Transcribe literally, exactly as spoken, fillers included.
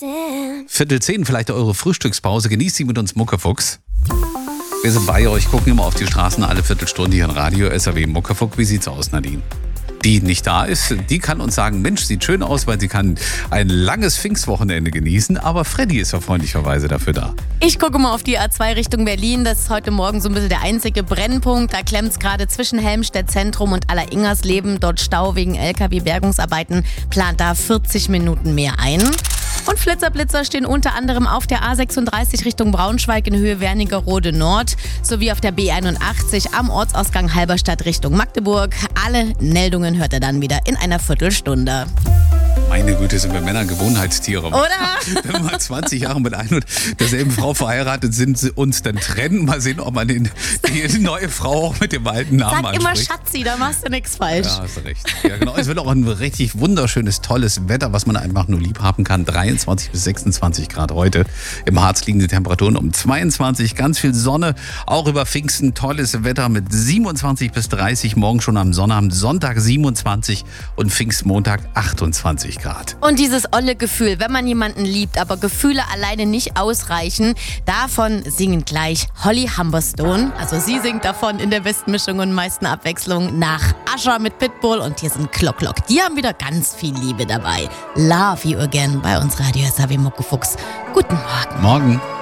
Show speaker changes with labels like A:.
A: Viertel zehn, vielleicht eure Frühstückspause. Genießt sie mit uns, Muckefuchs. Wir sind bei euch, gucken immer auf die Straßen alle Viertelstunde hier im Radio. S R W Muckefuck. Wie sieht's aus, Nadine? Die nicht da ist, die kann uns sagen, Mensch, sieht schön aus, weil sie kann ein langes Pfingstwochenende genießen. Aber Freddy ist ja freundlicherweise dafür da.
B: Ich gucke mal auf die A zwei Richtung Berlin. Das ist heute Morgen so ein bisschen der einzige Brennpunkt. Da klemmt es gerade zwischen Helmstedt Zentrum und Alleringers-Leben. Dort Stau wegen L K W-Bergungsarbeiten. Plant da vierzig Minuten mehr ein. Und Flitzerblitzer stehen unter anderem auf der A sechsunddreißig Richtung Braunschweig in Höhe Wernigerode Nord sowie auf der B einundachtzig am Ortsausgang Halberstadt Richtung Magdeburg. Alle Meldungen hört ihr dann wieder in einer Viertelstunde.
A: Meine Güte, sind wir Männer Gewohnheitstiere.
B: Oder?
A: Wenn wir mal zwanzig Jahre mit einer und derselben Frau verheiratet sind, sie uns dann trennen. Mal sehen, ob man den, die neue Frau auch mit dem alten Namen
B: Sag immer
A: anspricht.
B: Schatzi, da machst du nichts falsch.
A: Ja, hast du recht. Ja, genau. Es wird auch ein richtig wunderschönes, tolles Wetter, was man einfach nur lieb haben kann. dreiundzwanzig bis sechsundzwanzig Grad heute. Im Harz liegen die Temperaturen um zweiundzwanzig. Ganz viel Sonne. Auch über Pfingsten tolles Wetter mit siebenundzwanzig bis dreißig. Morgen schon am Sonnabend. Sonntag siebenundzwanzig und Pfingstmontag achtundzwanzig Grad.
B: Und dieses olle Gefühl, wenn man jemanden liebt, aber Gefühle alleine nicht ausreichen, davon singen gleich Holly Humberstone. Also sie singt davon in der besten Mischung und meisten Abwechslung nach Usher mit Pitbull. Und hier sind Clock Clock. Die haben wieder ganz viel Liebe dabei. Love You Again bei uns Radio S R W Muckefuchs. Guten Morgen.
A: Morgen.